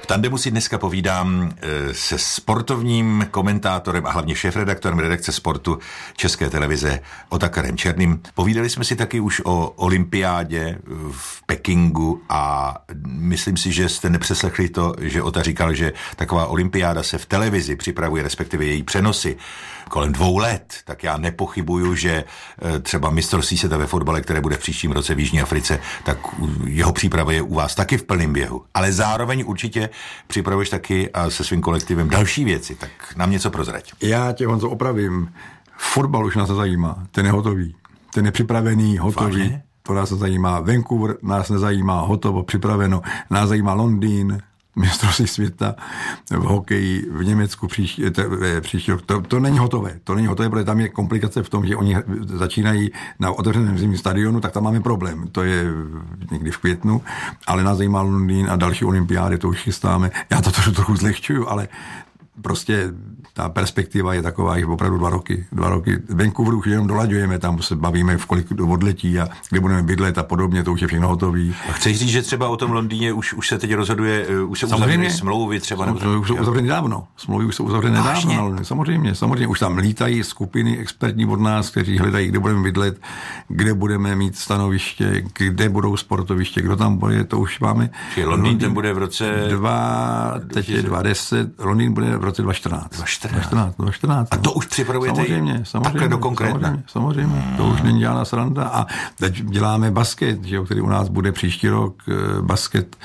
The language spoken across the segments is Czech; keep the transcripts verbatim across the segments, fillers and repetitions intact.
V Tandemu si dneska povídám se sportovním komentátorem a hlavně šéfredaktorem redakce sportu České televize Otakarem Černým. Povídali jsme si taky už o olympiádě v Pekingu a myslím si, že jste nepřeslechli to, že Ota říkal, že taková olympiáda se v televizi připravuje, respektive její přenosy kolem dvou let, tak já nepochybuju, že třeba mistrovství světa ve fotbale, které bude v příštím roce v Jižní Africe, tak jeho příprava je u vás taky v plném běhu. Ale zároveň určitě připravuješ taky a se svým kolektivem další věci, tak nám něco prozrať. Já tě, Honzo, opravím. Fotbal už nás nezajímá, ten je hotový. Ten je připravený, hotový. Vážně? To nás nezajímá. Vancouver nás nezajímá, hotovo, připraveno. Nás zajímá Londýn, mistrovství světa v hokeji v Německu příští, příští rok. To, to není hotové. To není hotové, protože tam je komplikace v tom, že oni začínají na otevřeném zimním stadionu, tak tam máme problém. To je někdy v květnu, ale nás zajímá Londýn a další olympiády, to už chystáme. Já to trochu, trochu zlehčuju, ale prostě ta perspektiva je taková, že opravdu dva roky. Dva roky. Vancouveru už jenom dolaďujeme, tam se bavíme, v kolik odletí a kde budeme bydlet a podobně, to už je všechno hotový. A chceš říct, že třeba o tom Londýně už, už se teď rozhoduje, už se uzavřeny smlouvy třeba? Nebo už jsou uzavřeny dávno. Smlouvy už jsou uzavřeny dávno. Samozřejmě, samozřejmě. Už tam lítají skupiny expertní od nás, kteří hledají, kde budeme bydlet, kde budeme mít stanoviště, kde budou sportoviště, kdo tam bude, to už máme. Čiže Londýn, Londýn ten bude v roce... Dva, teď je dvacet deset, Londýn bude v roce dva tisíce čtrnáct. dva tisíce čtrnáct. dva tisíce čtrnáct. A to už připravujete samozřejmě, samozřejmě, takhle do konkrétna? Samozřejmě, samozřejmě. Hmm. To už není žádná sranda. A teď děláme basket, že, který u nás bude příští rok, basket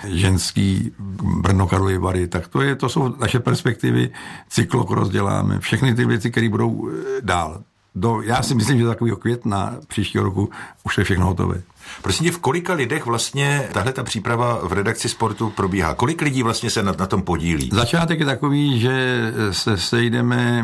ženský Brno Karlovy Vary. Tak to, je, to jsou naše perspektivy. Cyklokros děláme. Všechny ty věci, které budou dál. Do, já si myslím, že takového května příštího roku už je všechno hotové. Prosím tě, v kolika lidech vlastně tahle ta příprava v redakci sportu probíhá? Kolik lidí vlastně se na, na tom podílí? Začátek je takový, že se sejdeme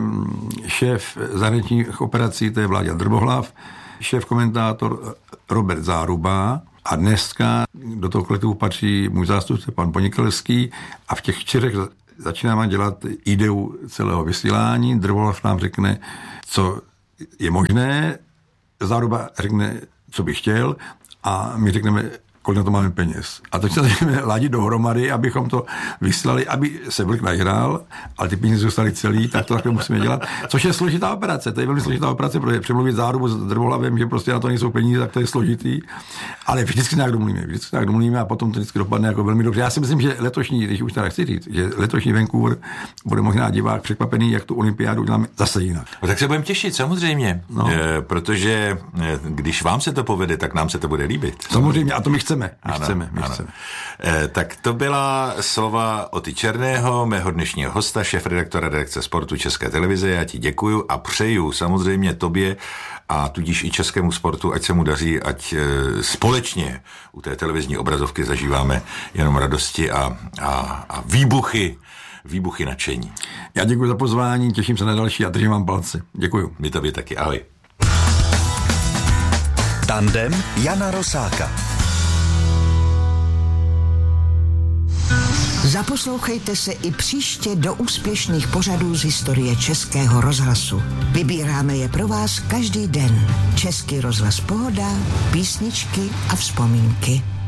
šéf zahraničních operací, to je Vláďa Drbohlav, šéf komentátor Robert Záruba a dneska do toho kolektivu patří můj zástupce pan Ponikelský a v těch čtyřech začínáme dělat ideu celého vysílání. Drbohlav nám řekne, co je možné, Záruba řekne, co by chtěl a my řekneme, kolik na to máme peněz. A teď se začneme ladit dohromady, abychom to vysílali, aby se vlk nahrál, ale ty peníze zůstaly celý, tak to takhle musíme dělat. Což je složitá operace, to je velmi složitá operace, protože přemluvit Zárubu s Drbohlavem, že prostě na to nejsou peníze, tak to je složitý. Ale vždycky nějak domluvíme, vždycky nějak domluvíme a potom to vždycky dopadne jako velmi dobře. Já si myslím, že letošní, když už teda chci říct, že letošní Vancouver bude možná divák překvapený, jak tu olympiádu uděláme zase jinak. No, tak se budeme těšit, samozřejmě, no. e, protože e, když vám se to povede, tak nám se to bude líbit. Samozřejmě, a to my chceme. My ano, chceme, my ano. chceme. E, tak to byla slova Oty Černého, mého dnešního hosta, šéfredaktora redakce sportu České televize. Já ti děkuju a přeju samozřejmě tobě a tudíž i českému sportu, ať se mu daří, ať e, společně u té televizní obrazovky zažíváme jenom radosti a, a, a výbuchy, výbuchy nadšení. Já děkuji za pozvání, těším se na další a držím vám palce. Děkuju. My tobě taky, ahoj. Tandem Jana Rosáka. Zaposlouchejte se i příště do úspěšných pořadů z historie Českého rozhlasu. Vybíráme je pro vás každý den. Český rozhlas Pohoda, písničky a vzpomínky.